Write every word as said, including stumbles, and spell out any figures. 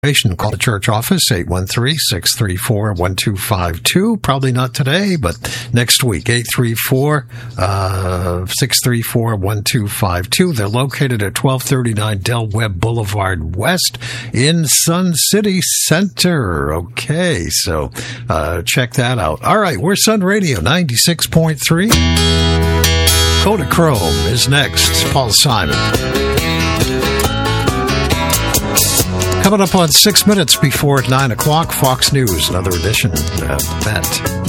Call the church office, eight one three, six three four, one two five two. Probably not today, but next week, eight three four, six three four, one two five two. They're located at twelve thirty-nine Del Webb Boulevard West in Sun City Center. Okay, so uh, check that out. All right, we're Sun Radio ninety-six point three. Kodachrome is next. Paul Simon. Coming up on six minutes before nine o'clock, Fox News, another edition of that.